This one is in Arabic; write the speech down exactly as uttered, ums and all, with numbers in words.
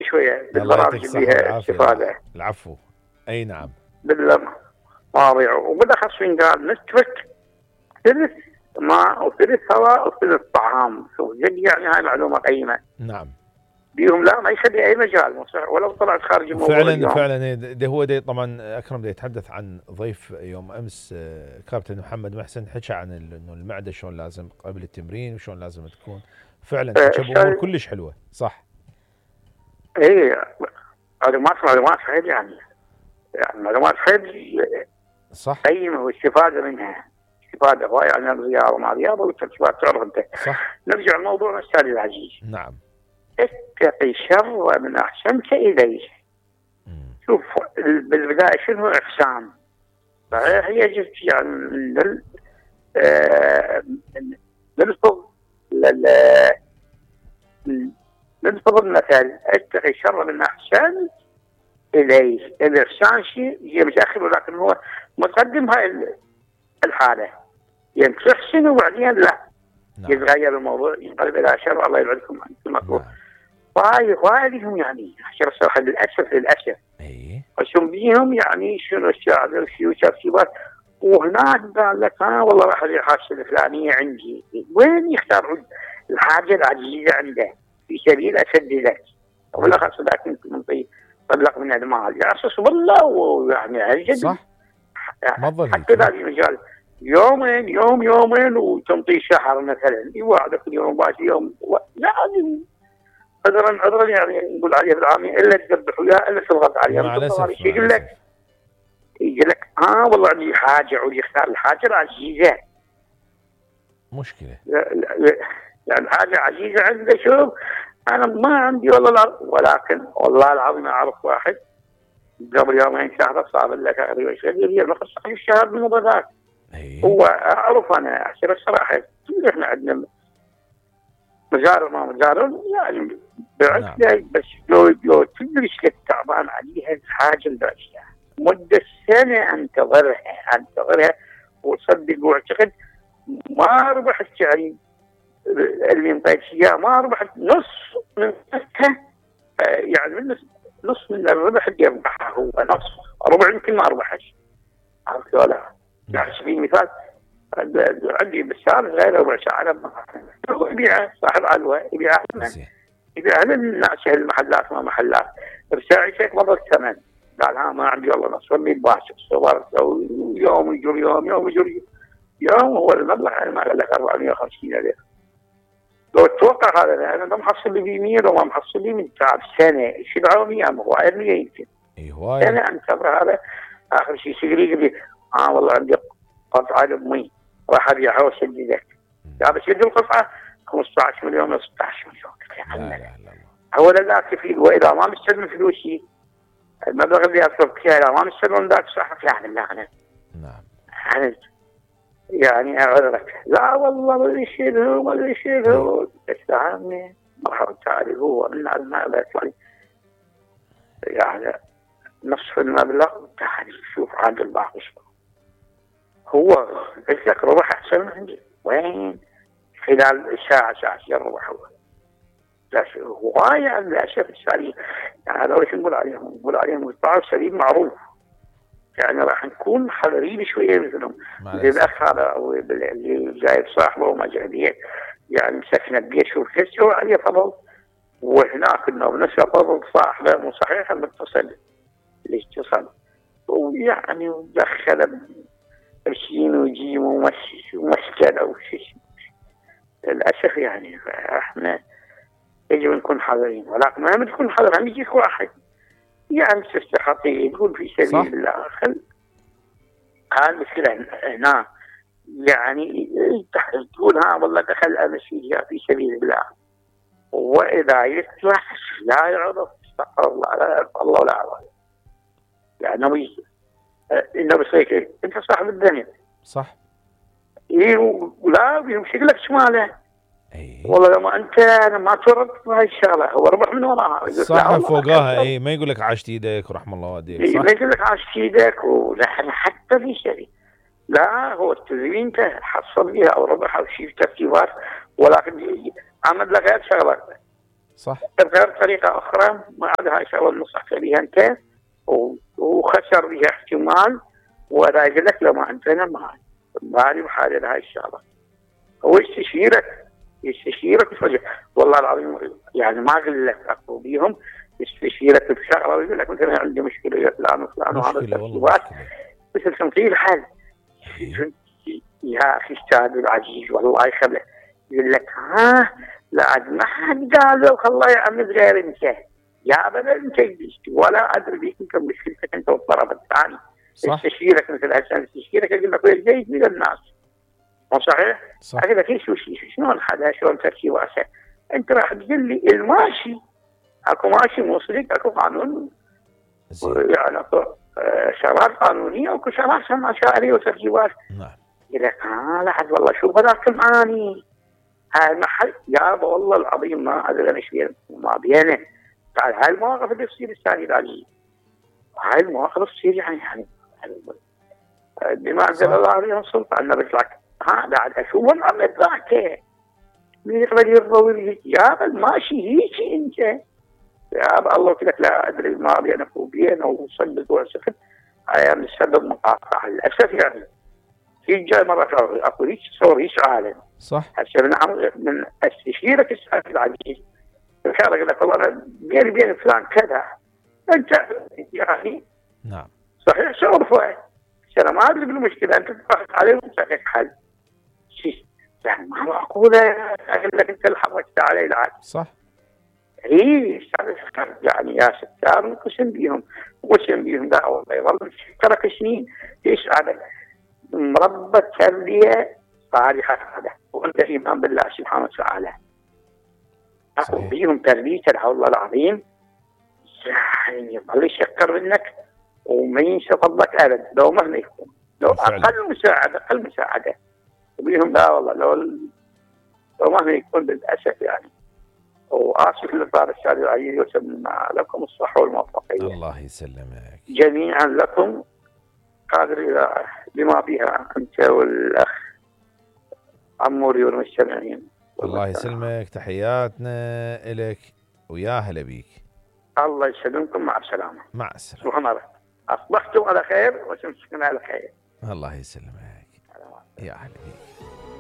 شويه الله بالبرامج يعطيك اللي الصحة فيها والعافية. استفاده العفو. أي نعم. بالمواضيع، وبالاخص فين قال نترك ثلث ماء وثلث هواء وثلث طعام. شوف جد يعني هاي معلومه قيمه. نعم. بيهم لا ما يخلي اي مجال ولو طلعت خارج الموضوع. فعلا اليوم. فعلا ده هو ده. طبعا اكرم ده يتحدث عن ضيف يوم امس كابتن محمد محسن، حكى عن انه المعده شلون لازم قبل التمرين وشلون لازم تكون. فعلا حكى بامور كلش حلوه. صح. اي معلومات معلومات حيل يعني يعني معلومات حيل صح قيمه واستفاده منها استفاده هواي عن الرياضه مع الرياضه والترتيبات تعرف انت. صح. نرجع لموضوعنا استاذ العزيز. نعم. اتقي شر من احسنت اليه. شوف بالبدايه شنو احسان؟ هي جزء يعني من نلفظ نلفظ المثل اتقي شر من احسنت اليه. الاحسان شيء يجي متاخر ولكن هو مقدم هاي الحاله، يعني تحسن وبعدين لا. نعم. يتغير الموضوع ينقلب الى شر. الله يبعدكم عن المكروه. هاي هاي يعني شر الصراحه للاسف للاسف. اي وشم بيهم يعني شنو الشاعر شنو ترتيبات. وهناك قال لك ها والله راح ادير حاجه الفلانيه عندي. وين يختار الحاجه العزيزه عنده في سبيل اسددك ولا خاصه ذاك انت منطي طلق من المال يا اساس والله. ويعني عجب صح. حتى ذا المجال يومين يوم يومين وتمطي شهر مثلا يوعدك اليوم باقي يوم يعني عذرا عذرا يعني نقول عليه بالعامي الا تذبح وياه الا تضغط عليه. مع الاسف يقول لك يجي لك ها آه والله عندي حاجه ويختار الحاجه العزيزه. مشكله يعني حاجه عزيزه عنده. شوف انا ما عندي والله العظيم، ولكن والله العظيم اعرف واحد قبل يومين شهر صار له تقريبا شهر نقص الشهر من المبادرات. هو اعرف انا احسن الصراحه احنا عندنا مجال ما مجال يعني بعد نعم. بس لو لو تدري ايش تعبان عليها الحاجه الباشيه مده سنه انتظرها انتظرها وصدق واعتقد ما ربحت يعني اللي انطيت اياه ما ربحت نص من نفسها. يعني من نص من الربح اللي يربحها هو نص ربع يمكن ما ربحش. عرفت ولا؟ يعني سبيل المثال عندي بالشارع غير ربع ساعه هو يبيعها صاحب علوه يبيعها يبيعها للناس المحلات ما محلات بساعي شيك مضى الثمن. قال ها ما عندي والله نص ولا يباشر صورت يوم يجري يوم يوم يجري يوم هو المبلغ انا ما قال لك أربعمائة وخمسين ألف. لو تتوقع هذا انا ما محصل لي بمية وما محصل لي من تعب سنه سبعمائة ايام هو مية يمكن. اي هواي انا انتظر هذا اخر شيء سيقري يقول لي اه والله عندي قطعه بمي راح ابيعها واسددك. يا بس يد القطعه خمسة عشر مليون ولا ستة عشر مليون. لا لا لا هو لا كفيل واذا ما مستلم فلوسي المبلغ اللي اطلب فيها اذا ما مستلم ذاك صح يعني لا انا نعم يعني يعني اعذرك لا والله ما يشيل هو ما يشيل هو استعاني ما حاول تعرف هو من المال يعني يعني نصف المبلغ تعال شوف عاد الباقي هو قلت لك ربح احسن من عندي وين خلال ساعه ساعه يربح هو. لا هواية يعني للأسف السليم يعني هذا وش نقول عليهم نقول عليهم قطاع سليم معروف يعني راح نكون حذرين شوية مثلهم زي الأخ هذا أو اللي جايب صاحبه وما جايبيه يعني مسكنا البيت شوف كيف هو عليه فضل وهناك إنه بنفس فضل صاحبه مو صحيح المتصل اللي اتصل ويعني ودخل برشين وجيم ومش ومشكلة وشيش للأسف يعني احنا يجب نكون حذرين ولكن ما بتكون حذر عم يجيك واحد يعني تستحقي يقول في سبيل صح. الله خل هاي المشكلة هنا يعني تقول ها والله دخل أمشيها في سبيل الله وإذا يفتح لا يعرف استغفر الله لا الله لا يعرف يعني بي إنه بصيك أنت صاحب الدنيا صح إيه ولا بيمشي لك شماله أيه. والله لما انت انا ما تورط هاي الشغله هو ربح من وراها صح فوقاها اي ما يقول لك عاشت ايدك ورحم الله والديك صح ما يقول لك عاشت ايدك ونحن حتى في شيء لا هو التدريب انت حصل بها او ربح او شيء ترتيبات ولكن عمل لك غير شغله صح. بغير طريقة أخرى ما عندها شغل نصحت بها أنت وخسر بها احتمال، ولا يقول لك لو ما عندنا ما بالي بحاجة لهاي الشغلة. هو يستشيرك يستشيرك بفجأة. والله العظيم يعني ما أقول لك أقول بيهم يستشيرك بشغلة ويقول لك مثلا عندي مشكلة فلان وفلان وهذا الترتيبات مثل تنقيل حل. يا أخي أستاذ العزيز والله يخليك يقول لك ها لا عاد ما حد قال له الله يعمل غير انت يا ابدا انت ولا ادري بيك انت مشكلتك انت والطرف الثاني. استشيرك مثل هالسنه استشيرك يقول لك جيد من الناس. مو صحيح؟ صح. اقول لك ايش وش شلون حدا شلون تركي واسع انت راح تقول لي الماشي اكو ماشي موصلك اكو قانون يعني اكو شغلات قانونيه واكو شغلات مشاريع وتركيبات. نعم. يقول لك ها لا عاد والله شوف هذاك المعاني هاي المحل يابا والله العظيم ما ادري انا ايش ما بينه. قال هاي المواقف اللي تصير الثاني العزيز هاي المواقف تصير يعني يعني بما انزل الله عليهم السلطان نبت لك ها بعد اشوف عملت ذاك من يقبل يرضى يابا ماشي هيك انت يابا الله قلت لك لا ادري ما بينك وبينه وصدق وسكت هاي من السبب مقاطعه للاسف يعني في جاي مرة أكو هيك تصور هيك عالم. صح. هسه من من استشيرك السؤال العزيز الخير يقول لك والله أنا بيني بين فلان كذا أنت يعني نعم صحيح شو رفعه أنا ما أدري بالمشكلة أنت تضغط عليه وتسألك حل شيء يعني ما معقولة أقول لك أنت اللي حركت علي العاد. صح. هي يعني يا ستار نقسم بيهم نقسم بيهم لا والله يظل ترك سنين ايش هذا مربى تربية صالحة هذا وأنت إيمان بالله سبحانه وتعالى. أقول بيهم تربية والله العظيم يعني يظل يشكر منك وما ينسى فضلك أبدا لو مهما يكون لو أقل مساعدة أقل مساعدة وبيهم لا والله لو لو مهما يكون للأسف يعني. وآسف للطار السادة العزيز وسلم لكم الصحة والموفقية. الله يسلمك جميعا لكم قادر إلى بما فيها أنت والأخ عموري والمستمعين. الله يسلمك تحياتنا إلك ويا هلا بيك. الله يسلمكم مع السلامة. مع السلامة. سبحان الله أصبحتم على خير وتمسكنا على خير. الله يسلمك يا هلا بيك.